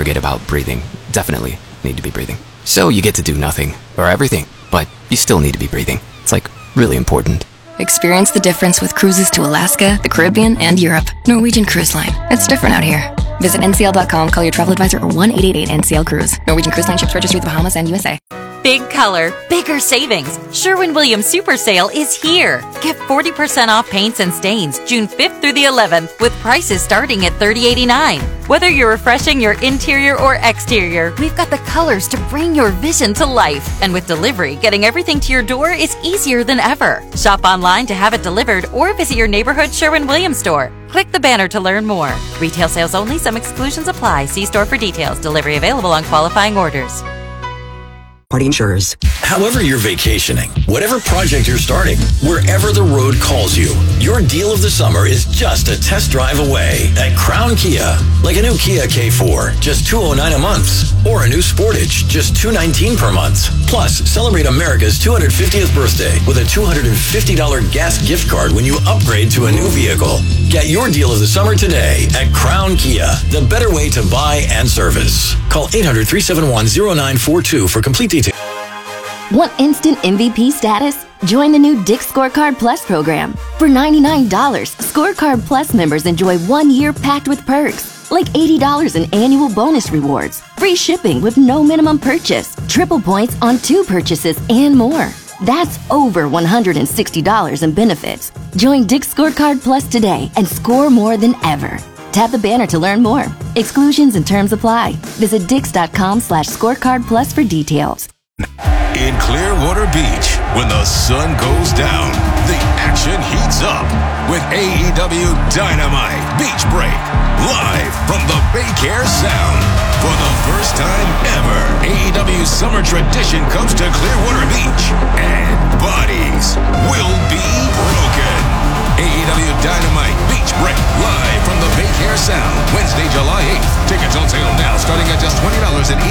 forget about breathing. Definitely need to be breathing. So you get to do nothing, or everything, but you still need to be breathing. It's like really important. Experience the difference with cruises to Alaska, the Caribbean, and Europe. Norwegian Cruise Line. It's different out here. Visit ncl.com, call your travel advisor, or 1-888-NCL-CRUISE. Norwegian Cruise Line ships registry the Bahamas and USA. Big color, bigger savings. Sherwin-Williams Super Sale is here. Get 40% off paints and stains June 5th through the 11th with prices starting at $30.89. Whether you're refreshing your interior or exterior, we've got the colors to bring your vision to life. And with delivery, getting everything to your door is easier than ever. Shop online to have it delivered or visit your neighborhood Sherwin-Williams store. Click the banner to learn more. Retail sales only. Some exclusions apply. See store for details. Delivery available on qualifying orders. Party insurers. However you're vacationing, whatever project you're starting, wherever the road calls you, your deal of the summer is just a test drive away at Crown Kia. Like a new Kia K4, just $209 a month, or a new Sportage, just $219 per month. Plus, celebrate America's 250th birthday with a $250 gas gift card when you upgrade to a new vehicle. Get your deal of the summer today at Crown Kia, the better way to buy and service. Call 800-371-0942 for complete details. Want instant MVP status? Join the new Dick's Scorecard Plus program. For $99, Scorecard Plus members enjoy 1 year packed with perks, like $80 in annual bonus rewards, free shipping with no minimum purchase, triple points on 2 purchases, and more. That's over $160 in benefits. Join Dick's Scorecard Plus today and score more than ever. Tap the banner to learn more. Exclusions and terms apply. Visit dix.com/scorecardplus for details. In Clearwater Beach, when the sun goes down, the action heats up with AEW Dynamite Beach Break, live from the Baycare Sound. For the first time ever, AEW's summer tradition comes to Clearwater Beach, and bodies will be broken. AEW Dynamite Beach Break, live from the Baycare Sound, Wednesday, July 8th. Tickets on sale now, starting at just $20 at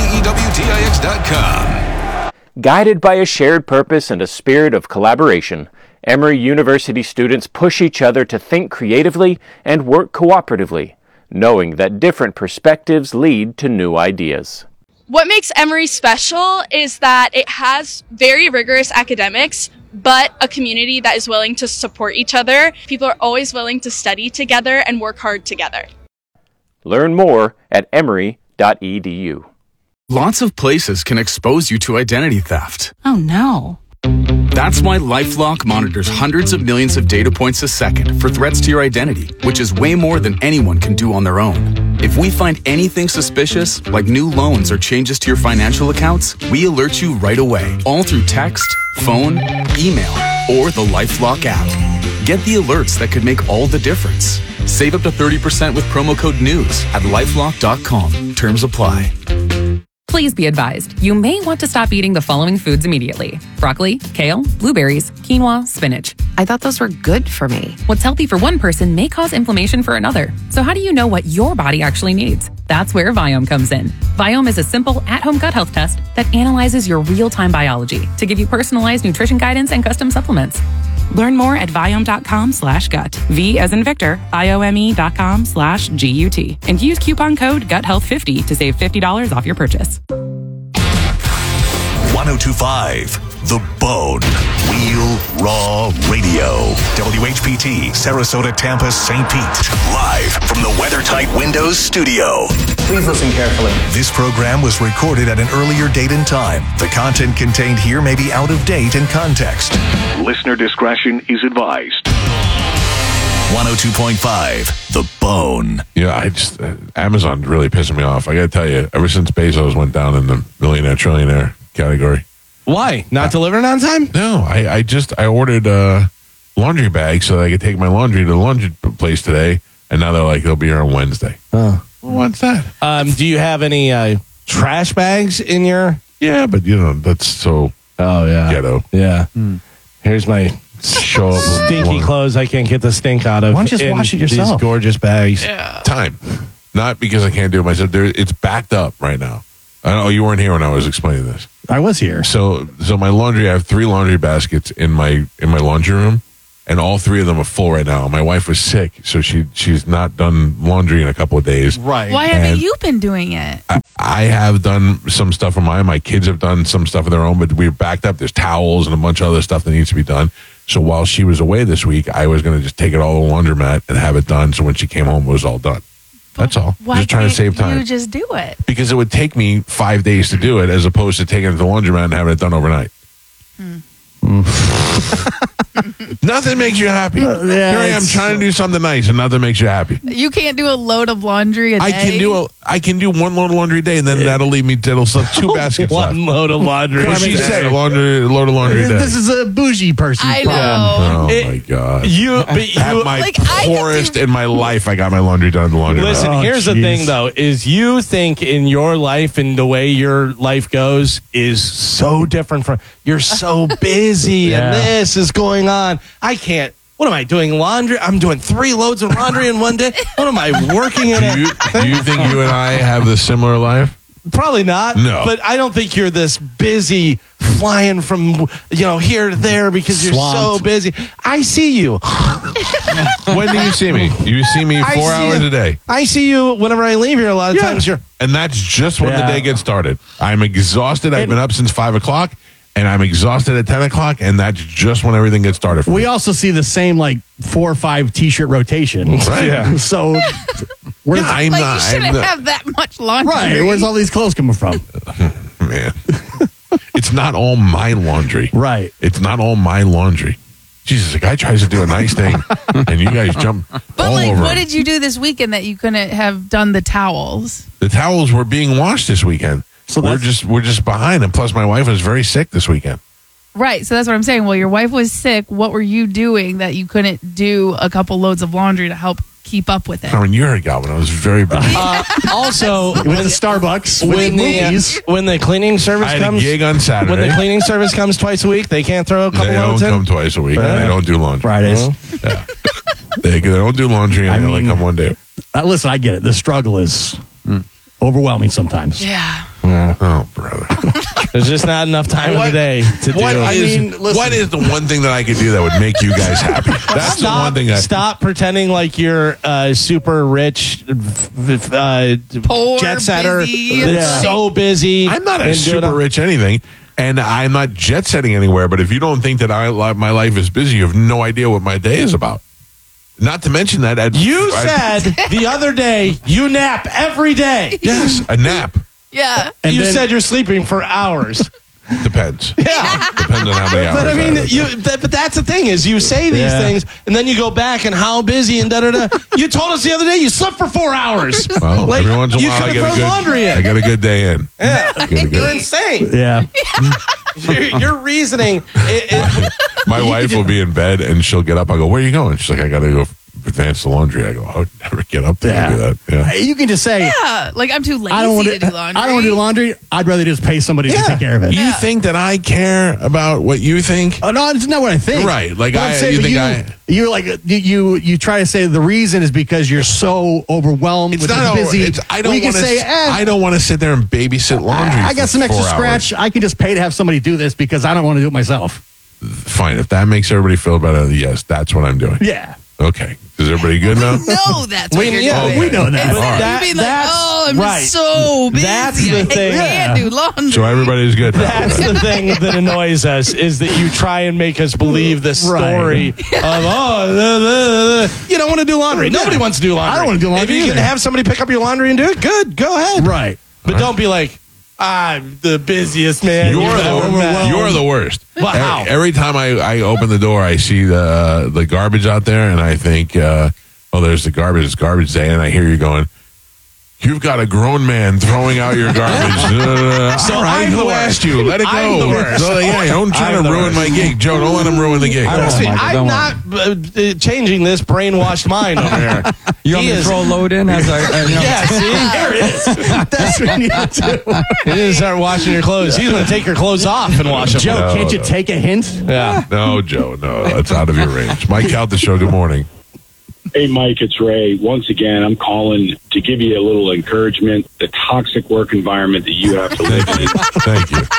AEWTIX.com. Guided by a shared purpose and a spirit of collaboration, Emory University students push each other to think creatively and work cooperatively, knowing that different perspectives lead to new ideas. What makes Emory special is that it has very rigorous academics, but a community that is willing to support each other. People are always willing to study together and work hard together. Learn more at emory.edu. Lots of places can expose you to identity theft. Oh no. That's why LifeLock monitors hundreds of millions of data points a second for threats to your identity, which is way more than anyone can do on their own. If we find anything suspicious, like new loans or changes to your financial accounts, we alert you right away, all through text, phone, email, or the LifeLock app. Get the alerts that could make all the difference. Save up to 30% with promo code NEWS at lifelock.com. Terms apply. Please be advised, you may want to stop eating the following foods immediately. Broccoli, kale, blueberries, quinoa, spinach. I thought those were good for me. What's healthy for one person may cause inflammation for another. So how do you know what your body actually needs? That's where Viome comes in. Viome is a simple, at-home gut health test that analyzes your real-time biology to give you personalized nutrition guidance and custom supplements. Learn more at Viome.com/gut. V as in Victor, IOME.com/GUT. And use coupon code GUTHEALTH50 to save $50 off your purchase. 1025, The Bone. Real Raw Radio. WHPT, Sarasota, Tampa, St. Pete. Live from the WeatherTight Windows studio. Please listen carefully. This program was recorded at an earlier date and time. The content contained here may be out of date and context. Listener discretion is advised. 102.5, The Bone. Yeah, Amazon really pissing me off. I got to tell you, ever since Bezos went down in the millionaire trillionaire category. Why? Not delivering on time? No, I ordered a laundry bag so that I could take my laundry to the laundry place today, and now they're like, they'll be here on Wednesday. Oh. Well, what's that? Do you have any trash bags in your... Yeah, but that's so ghetto. Yeah. Here's my stinky clothes I can't get the stink out of. Why don't you just wash it yourself? These gorgeous bags. Yeah. Time. Not because I can't do it myself. It's backed up right now. I know you weren't here when I was explaining this. I was here. So my laundry, I have 3 laundry baskets in my laundry room, and all 3 of them are full right now. My wife was sick, so she's not done laundry in a couple of days. Right. Why haven't you been doing it? I have done some stuff of mine. My kids have done some stuff of their own, but we're backed up. There's towels and a bunch of other stuff that needs to be done. So while she was away this week, I was going to just take it all to the laundromat and have it done. So when she came home, it was all done. That's all. Why Just trying to save time. You just do it. Because it would take me 5 days to do it, as opposed to taking it to the laundromat and having it done overnight. Nothing makes you happy. Here I am trying to do something nice, and nothing makes you happy. You can't do a load of laundry a day. I can do one load of laundry a day, and then that'll leave me. It'll have 2 baskets. One load of laundry. What she said, a load of laundry a day. This is a bougie person. I know. Oh my god! At my like, poorest in my life, I got my laundry done at the laundry. Listen, here's the thing, though: is you think in your life and the way your life goes is so different from you're so busy and this is going on. I can't. What am I doing? Laundry? I'm doing 3 loads of laundry in one day. What am I working in? Do you think you and I have the similar life? Probably not. No, but I don't think you're this busy flying from here to there because you're so busy. I see you. When do you see me? You see me 4 hours a day. I see you whenever I leave here. A lot of times you're. And that's just when the day gets started. I'm exhausted. I've been up since 5 o'clock. And I'm exhausted at 10 o'clock, and that's just when everything gets started for me. We also see the same, 4 or 5 T-shirt rotation. Right. Yeah. So, you shouldn't have that much laundry. Right. Where's all these clothes coming from? Man. It's not all my laundry. Right. It's not all my laundry. Jesus, a guy tries to do a nice thing, and you guys jump all over what him. did you do this weekend that you couldn't have done the towels? The towels were being washed this weekend. So we're just behind, and plus my wife was very sick this weekend. Right, so that's what I'm saying. Well, your wife was sick. What were you doing that you couldn't do a couple loads of laundry to help keep up with it? I mean, you're a guy when I was very busy. Also, with the Starbucks, when the cleaning service I had comes, a gig on Saturday. When the cleaning service comes twice a week, they can't throw a couple loads in. They don't come twice a week. Right. They don't do laundry. Fridays. Yeah. They don't do laundry, and they only come one day. Listen, I get it. The struggle is overwhelming sometimes. Yeah. Oh, brother. There's just not enough time in the day to do it. What is the one thing that I could do that would make you guys happy? That's the one thing. Stop pretending like you're super rich, poor, jet setter busy. that's so busy. I'm not a super rich anything, and I'm not jet setting anywhere. But if you don't think that my life is busy, you have no idea what my day is about. Not to mention that you said the other day you nap every day. Yes, a nap. Yeah. And you said you're sleeping for hours. Depends. Yeah. Depends on how many hours. But I mean, but that's the thing is you say these things and then you go back and how busy and da-da-da. You told us the other day you slept for 4 hours. Well, every once in a while I get a good day in. Yeah. You're insane. Yeah. Your reasoning. My wife will be in bed and she'll get up. I go, where are you going? She's like, I got to go advance the laundry. I go, I would never get up there and do that. Yeah. You can just say, I'm too lazy to do laundry. I don't want to do laundry. I'd rather just pay somebody to take care of it. You think that I care about what you think? Oh, no, it's not what I think. Right. Like you try to say the reason is because you're so overwhelmed with busy. I don't want to sit there and babysit laundry. I got some extra scratch. I can just pay to have somebody do this because I don't want to do it myself. Fine. If that makes everybody feel better, yes, that's what I'm doing. Yeah. Okay. Is everybody good now? No, that's what you're doing. We know that. You'd be like, I'm so busy. That's the thing. I can't do laundry. So everybody's good now. That's the thing that annoys us is that you try and make us believe the story of, you don't want to do laundry. Nobody wants to do laundry. I don't want to do laundry If you can have somebody pick up your laundry and do it, good. Go ahead. Right. But don't be like, I'm the busiest man You're the worst. Well, how? Every time I open the door, I see the garbage out there, and I think, there's the garbage. It's garbage day, and I hear you going, you've got a grown man throwing out your garbage. So all right, who asked you? Let it go. I'm the worst. So, don't try to ruin my gig. Joe, don't let him ruin the gig. I'm not changing this brainwashed mind over here. You want me to throw a load in? As yeah, see? There it is. That's what you need to do. You need to start washing your clothes. He's going to take your clothes off and wash them. Joe, can't you take a hint? Yeah. No, Joe, no. That's out of your range. Mike out the show. Good morning. Hey, Mike, it's Ray. Once again, I'm calling to give you a little encouragement. The toxic work environment that you have to live in. Thank you.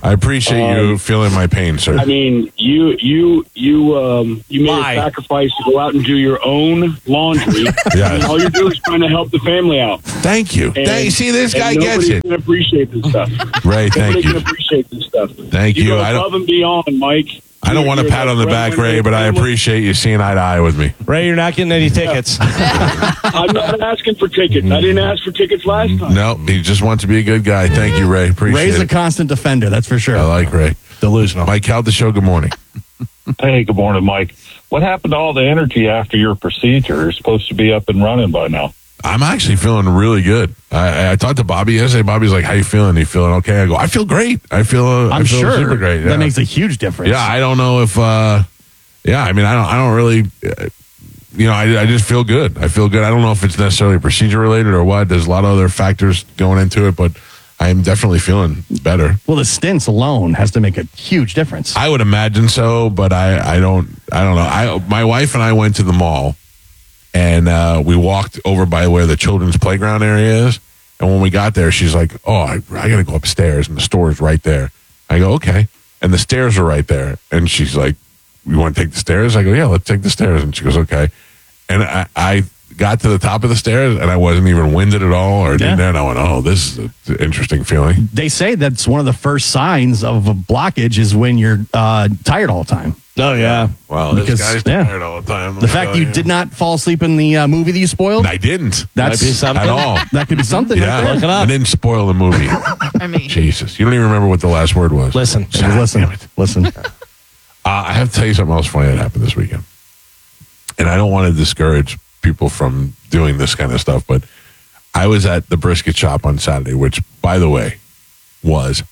I appreciate you feeling my pain, sir. I mean, you made a sacrifice to go out and do your own laundry. And all you're doing is trying to help the family out. Thank you. See, this guy gets it. Nobody can appreciate this stuff. Ray, thank Nobody you. can appreciate this stuff. Thank you. Go I above and beyond, Mike. I don't want to pat on the back, Ray, but I appreciate you seeing eye to eye with me. Ray, you're not getting any tickets. I'm not asking for tickets. I didn't ask for tickets last time. No, he just wants to be a good guy. Thank you, Ray. Appreciate Ray's it. a constant defender, that's for sure. I like Ray. Delusional. Mike Cal, the show, good morning. Hey, good morning, Mike. What happened to all the energy after your procedure? You're supposed to be up and running by now. I'm actually feeling really good. I talked to Bobby yesterday. Bobby's like, how you feeling? You feeling okay? I go, I feel great. I feel I'm sure super great. Yeah. that makes a huge difference. Yeah, I don't know if, I mean, I don't really, I just feel good. I feel good. I don't know if it's necessarily procedure related or what. There's a lot of other factors going into it, but I am definitely feeling better. Well, the stints alone has to make a huge difference. I would imagine so, but I don't know. My wife and I went to the mall, and we walked over by where the children's playground area is. And when we got there, she's like, "Oh, I got to go upstairs, and the store is right there." I go, "Okay," and the stairs are right there. And she's like, "You want to take the stairs?" I go, "Yeah, let's take the stairs." And she goes, "Okay." And I got to the top of the stairs, and I wasn't even winded at all, or anything. And I went, "Oh, this is an interesting feeling." They say that's one of the first signs of a blockage is when you're tired all the time. Oh, yeah. Well, this guy's tired all the time. The fact you did not fall asleep in the movie that you spoiled? I didn't. That's Might be something. At all. That could be something. Yeah, right there. Look it up. I didn't spoil the movie. I mean, Jesus, you don't even remember what the last word was. Listen. Listen. I have to tell you something else funny that happened this weekend. And I don't want to discourage people from doing this kind of stuff, but I was at the brisket shop on Saturday, which, by the way, was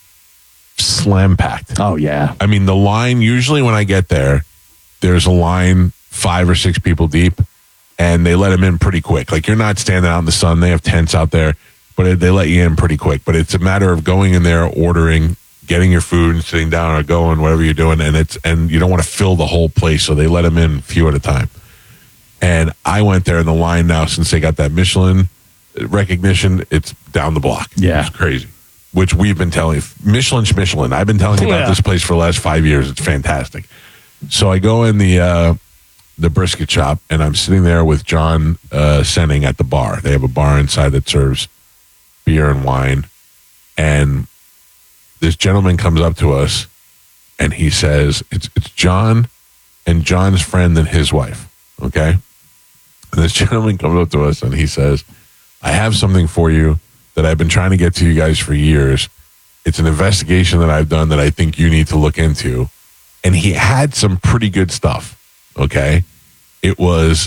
slam packed. Oh, yeah. I mean, the line, usually when I get there, there's a line 5 or 6 people deep, and they let them in pretty quick. Like, you're not standing out in the sun. They have tents out there, but they let you in pretty quick. But it's a matter of going in there, ordering, getting your food, and sitting down or going, whatever you're doing, and you don't want to fill the whole place, so they let them in a few at a time. And I went there in the line now, since they got that Michelin recognition, it's down the block. Yeah. It's crazy. Which we've been telling Michelin. I've been telling you about this place for the last 5 years. It's fantastic. So I go in the brisket shop, and I'm sitting there with John Senning at the bar. They have a bar inside that serves beer and wine. And this gentleman comes up to us, and he says, it's John and John's friend and his wife. Okay? And this gentleman comes up to us, and he says, I have something for you that I've been trying to get to you guys for years. It's an investigation that I've done that I think you need to look into. And he had some pretty good stuff. Okay. It was,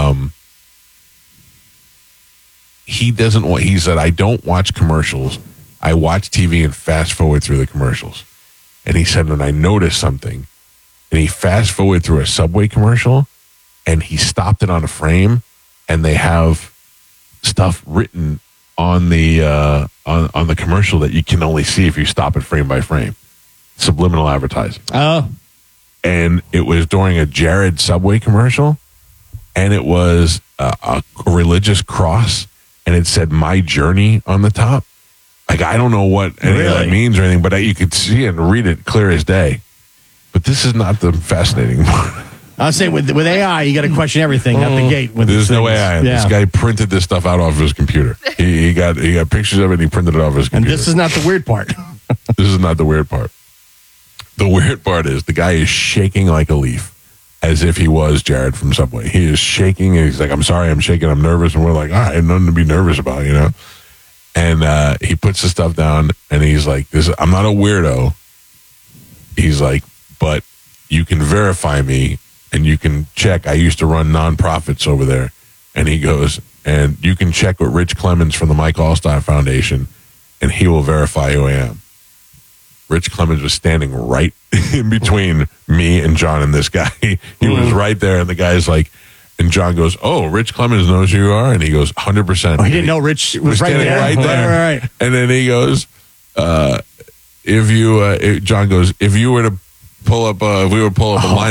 he said, I don't watch commercials. I watch TV and fast forward through the commercials. And he said, and I noticed something. And he fast forwarded through a Subway commercial, and he stopped it on a frame, and they have stuff written on the on the commercial that you can only see if you stop it frame by frame. Subliminal advertising. Oh. And it was during a Jared Subway commercial, and it was a religious cross, and it said "My Journey" on the top. Like, I don't know what any of that means or anything, but you could see it and read it clear as day. But this is not the fascinating part. I was saying with AI, you got to question everything at the gate. With There's no AI. Yeah. This guy printed this stuff out off his computer. He got pictures of it, and he printed it off his computer. And this is not the weird part. This is not the weird part. The weird part is the guy is shaking like a leaf, as if he was Jared from Subway. He is shaking, and he's like, I'm sorry, I'm shaking, I'm nervous. And we're like, all right, nothing to be nervous about, you know? And he puts the stuff down, and he's like, I'm not a weirdo. He's like, but you can verify me, and you can check. I used to run nonprofits over there. And he goes, and you can check with Rich Clemens from the Mike Allstott Foundation, and he will verify who I am. Rich Clemens was standing right in between me and John and this guy. He was right there, and the guy's like, and John goes, oh, Rich Clemens knows who you are? And he goes, 100%. Oh, he didn't know Rich was right there. Right there. Right. And then he goes, John goes, if we were to pull up a lineup,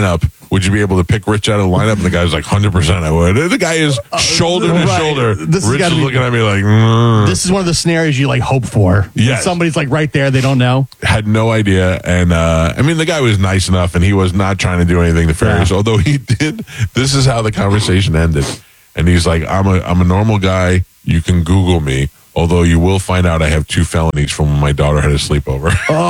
would you be able to pick Rich out of the lineup? And the guy's like, 100% I would. And the guy is shoulder to shoulder. This Rich is looking at me like, This is one of the scenarios you like hope for. Yes. Somebody's like right there, they don't know. Had no idea. And I mean, the guy was nice enough and he was not trying to do anything nefarious, although he did. This is how the conversation ended. And he's like, I'm a normal guy. You can Google me. Although you will find out I have 2 felonies from when my daughter had a sleepover.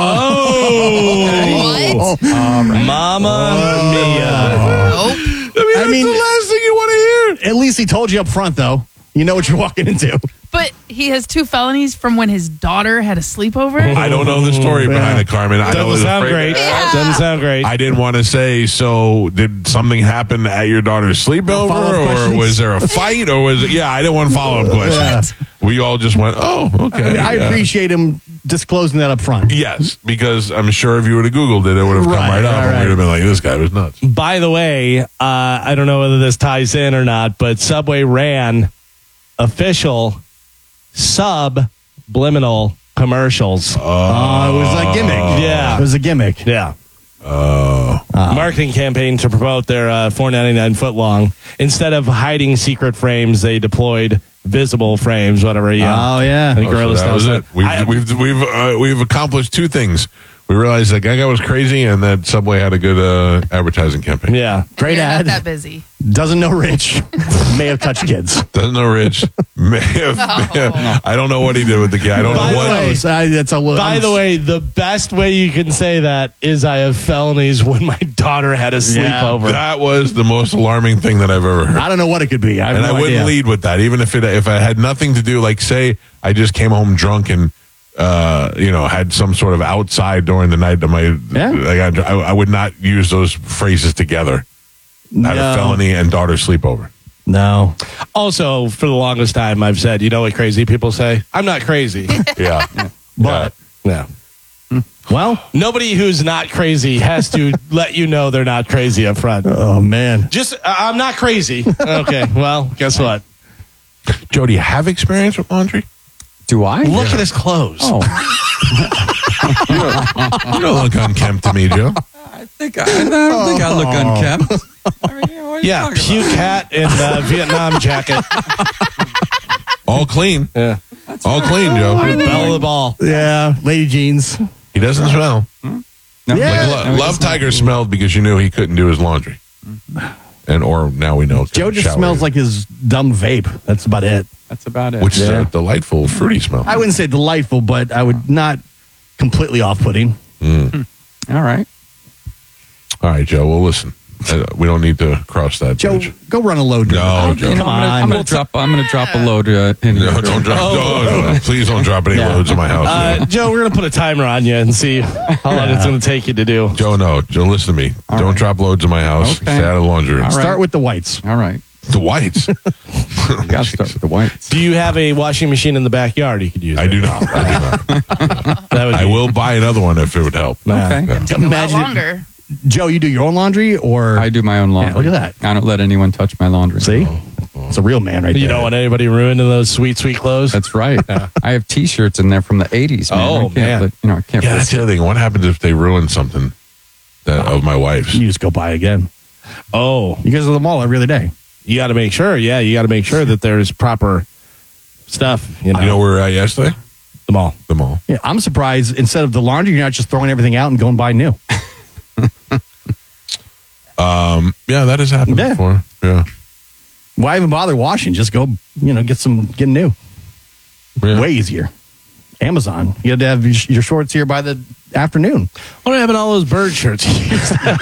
What? Mama mia. I mean, that's the last thing you want to hear. At least he told you up front, though. You know what you're walking into. But he has 2 felonies from when his daughter had a sleepover? I don't know the story behind it, Carmen. Doesn't sound great. Doesn't sound great. I didn't want to say, so did something happen at your daughter's sleepover? Or was there a fight? Or was it, I didn't want to follow up questions. We all just went, oh, okay. I appreciate him disclosing that up front. Yes, because I'm sure if you would have Googled it, it would have come right up. And we'd have been like, this guy was nuts. By the way, I don't know whether this ties in or not, but Subway ran official subliminal commercials. It was a gimmick. Yeah. It was a gimmick. Yeah. Marketing campaign to promote their $4.99 foot long. Instead of hiding secret frames, they deployed visible frames, whatever. Oh, yeah. I think Gorilla that was it. We've accomplished 2 things. We realized that Gaga was crazy and that Subway had a good advertising campaign. Yeah. Great ad. Not that busy. Doesn't know Rich. May have touched kids. Doesn't know Rich. May have. I don't know what he did with the kid. I don't know what. By the way, the best way you can say that is I have felonies when my daughter had a sleepover. That was the most alarming thing that I've ever heard. I don't know what it could be. I wouldn't lead with that, even if I had nothing to do. Like, say I just came home drunk and had some sort of outside during the night. I would not use those phrases together. Had a felony and daughter sleepover. No. Also, for the longest time, I've said, you know what crazy people say? I'm not crazy. Yeah. But, yeah. Well, nobody who's not crazy has to let you know they're not crazy up front. Oh, man. Just, I'm not crazy. Okay, well, guess what? Joe, do you have experience with laundry? Do I? Look at his clothes. Oh. You don't look unkempt to me, Joe. I don't think I look unkempt. Yeah, puke hat and Vietnam jacket. All clean. Yeah. All clean, Joe. Bell of the ball. Yeah, lady jeans. He doesn't smell. No. Like, Love Tiger smelled because you knew he couldn't do his laundry. Or now we know. Joe just smells like his dumb vape. That's about it. That's about it. Which is a delightful, fruity smell. I wouldn't say delightful, but I would not completely off-putting. All right. All right, Joe. Well, listen. We don't need to cross that Joe, bridge. go run a load. No, Joe. I'm going to drop a load in No, don't drop. No, please don't drop any loads in my house. Joe, we're going to put a timer on you and see how long it's going to take you to do. Joe, Joe, listen to me. Don't drop loads in my house. Okay. Stay out of the laundry room. All right. Start with the whites. All right. The whites. You got to start with the whites. Do you have a washing machine in the backyard you could use? I do not. I will buy another one if it would help. Okay. Take a lot longer. Joe, you do your own laundry, or I do my own laundry. Yeah, look at that. I don't let anyone touch my laundry. See, it's a real man right there. You don't want anybody ruining those sweet, sweet clothes. That's right. I have T-shirts in there from the '80s. Man. Oh, man. I can't. Yeah, that's the other thing. What happens if they ruin something of my wife's? You just go buy again. Oh, you guys are at the mall every other day. You got to make sure. Yeah, you got to make sure that there's proper stuff. You know where we were at yesterday? The mall. The mall. Yeah, I'm surprised. Instead of the laundry, you're not just throwing everything out and going buy new. Yeah, that has happened before. Yeah. Why even bother washing? Just go, get new. Yeah. Way easier. Amazon. You had to have your shorts here by the afternoon. What happened to all those bird shirts? You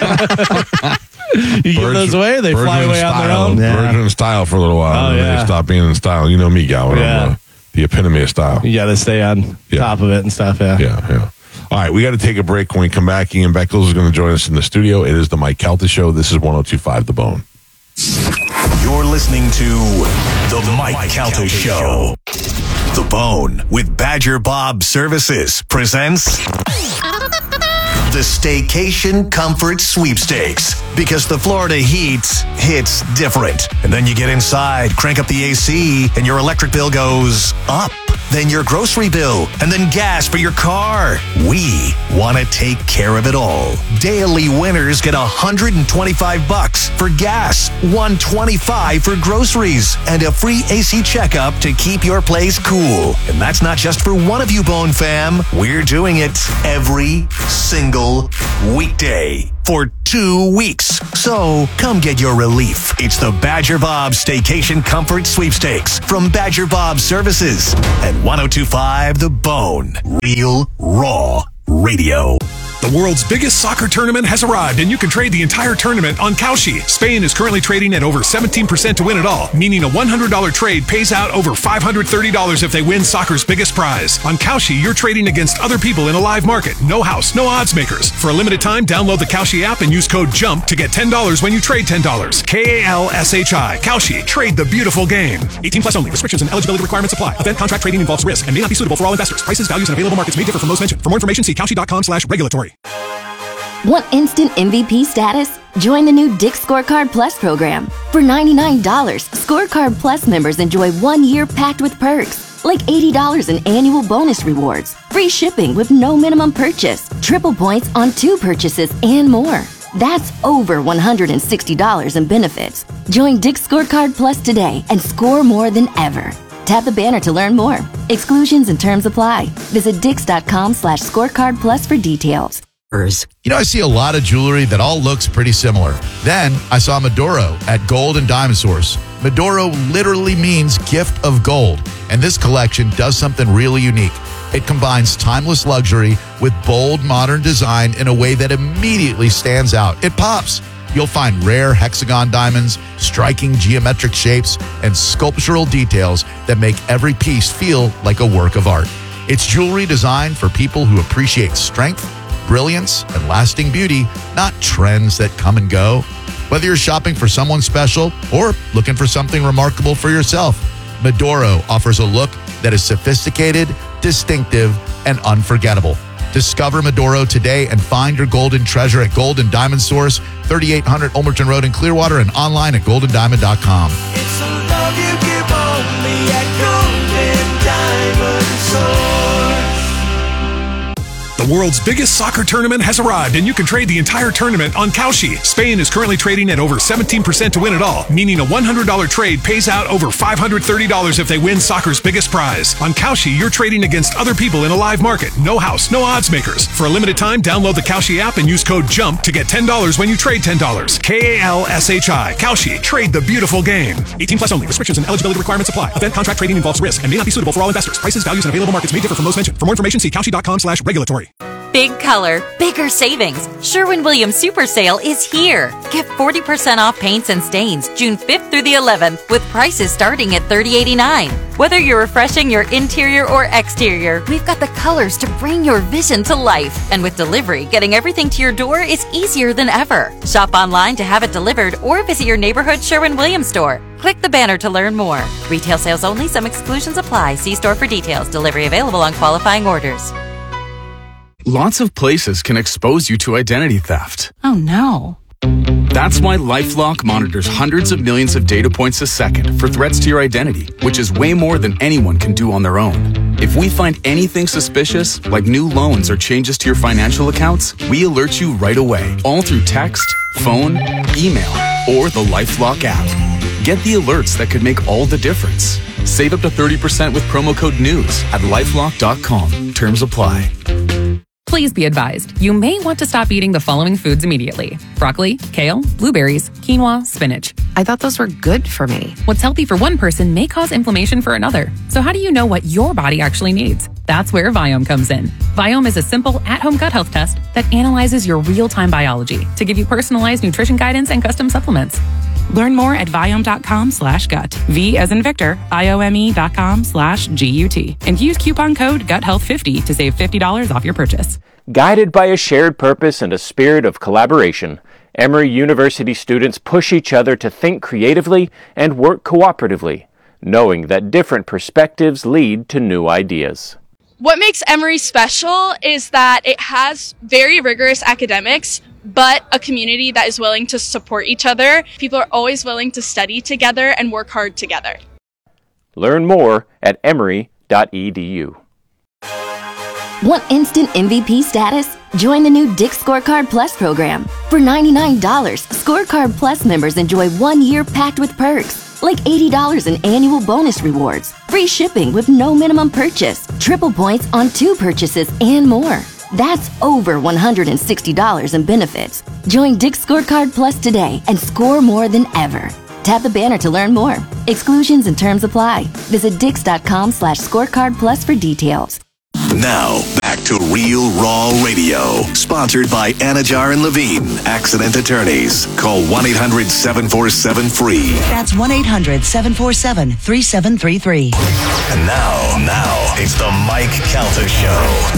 give those away, they fly away on their own. Yeah. Birds are in style for a little while. Oh, and then they stop being in style. You know me, Gal. I'm the epitome of style. You got to stay on top of it and stuff. Yeah. All right, we got to take a break. When we come back, Ian Beckles is going to join us in the studio. It is the Mike Calta Show. This is 102.5 The Bone. You're listening to the Mike Calta Show. The Bone with Badger Bob Services presents the Staycation Comfort Sweepstakes. Because the Florida heat hits different. And then you get inside, crank up the AC, and your electric bill goes up. Then your grocery bill, and then gas for your car. We want to take care of it all. Daily winners get $125 for gas, $125 for groceries, and a free AC checkup to keep your place cool. And that's not just for one of you, Bone Fam. We're doing it every single weekday for 2 weeks. So come get your relief. It's the Badger Bob Staycation Comfort Sweepstakes from Badger Bob Services at 102.5 The Bone. Real Raw Radio. The world's biggest soccer tournament has arrived, and you can trade the entire tournament on Kalshi. Spain is currently trading at over 17% to win it all, meaning a $100 trade pays out over $530 if they win soccer's biggest prize. On Kalshi, you're trading against other people in a live market. No house, no odds makers. For a limited time, download the Kalshi app and use code JUMP to get $10 when you trade $10. Kalshi. Kalshi. Trade the beautiful game. 18 plus only. Restrictions and eligibility requirements apply. Event contract trading involves risk and may not be suitable for all investors. Prices, values, and available markets may differ from those mentioned. For more information, see kalshi.com/regulatory. Want instant MVP status? Join the new Dick's Scorecard Plus program. For $99, Scorecard Plus members enjoy 1 year packed with perks, like $80 in annual bonus rewards, free shipping with no minimum purchase, triple points on 2 purchases, and more. That's over $160 in benefits. Join Dick's Scorecard Plus today and score more than ever. Tap the banner to learn more. Exclusions and terms apply. Visit dix.com/scorecard plus for details. You know, I see a lot of jewelry that all looks pretty similar. Then I saw Medoro at Gold and Diamond Source. Medoro literally means gift of gold, and this collection does something really unique. It combines timeless luxury with bold modern design in a way that immediately stands out. It pops. You'll find rare hexagon diamonds, striking geometric shapes, and sculptural details that make every piece feel like a work of art. It's jewelry designed for people who appreciate strength, brilliance, and lasting beauty, not trends that come and go. Whether you're shopping for someone special or looking for something remarkable for yourself, Medoro offers a look that is sophisticated, distinctive, and unforgettable. Discover Medoro today and find your golden treasure at Gold and Diamond Source, 3800 Ulmerton Road in Clearwater, and online at goldendiamond.com. It's a love you give only at Golden Diamond Source. The world's biggest soccer tournament has arrived, and you can trade the entire tournament on Kalshi. Spain is currently trading at over 17% to win it all, meaning a $100 trade pays out over $530 if they win soccer's biggest prize. On Kalshi, you're trading against other people in a live market. No house, no odds makers. For a limited time, download the Kalshi app and use code JUMP to get $10 when you trade $10. Kalshi. Kalshi. Trade the beautiful game. 18 plus only. Restrictions and eligibility requirements apply. Event contract trading involves risk and may not be suitable for all investors. Prices, values, and available markets may differ from those mentioned. For more information, see kalshi.com/regulatory. Big color, bigger savings. Sherwin-Williams Super Sale is here. Get 40% off paints and stains June 5th through the 11th with prices starting at $30.89. Whether you're refreshing your interior or exterior, we've got the colors to bring your vision to life. And with delivery, getting everything to your door is easier than ever. Shop online to have it delivered or visit your neighborhood Sherwin-Williams store. Click the banner to learn more. Retail sales only. Some exclusions apply. See store for details. Delivery available on qualifying orders. Lots of places can expose you to identity theft. Oh no. That's why LifeLock monitors hundreds of millions of data points a second for threats to your identity, which is way more than anyone can do on their own. If we find anything suspicious, like new loans or changes to your financial accounts, we alert you right away, all through text, phone, email, or the LifeLock app. Get the alerts that could make all the difference. Save up to 30% with promo code NEWS at lifelock.com. Terms apply. Please be advised, you may want to stop eating the following foods immediately: broccoli, kale, blueberries, quinoa, spinach. I thought those were good for me. What's healthy for one person may cause inflammation for another. So how do you know what your body actually needs? That's where Viome comes in. Viome is a simple, at-home gut health test that analyzes your real-time biology to give you personalized nutrition guidance and custom supplements. Learn more at Viome.com/gut. V as in Victor, IOME.com/GUT. And use coupon code GUTHEALTH50 to save $50 off your purchase. Guided by a shared purpose and a spirit of collaboration, Emory University students push each other to think creatively and work cooperatively, knowing that different perspectives lead to new ideas. What makes Emory special is that it has very rigorous academics, but a community that is willing to support each other. People are always willing to study together and work hard together. Learn more at emory.edu. Want instant MVP status? Join the new Dick's Scorecard Plus program. For $99, Scorecard Plus members enjoy 1 year packed with perks, like $80 in annual bonus rewards, free shipping with no minimum purchase, triple points on 2 purchases, and more. That's over $160 in benefits. Join Dick's Scorecard Plus today and score more than ever. Tap the banner to learn more. Exclusions and terms apply. Visit dix.com/scorecard plus for details. Now, back to Real Raw Radio, sponsored by Anajar and Levine, accident attorneys. Call 1-800-747-FREE. That's 1-800-747-3733. And now, it's the Mike Calta Show.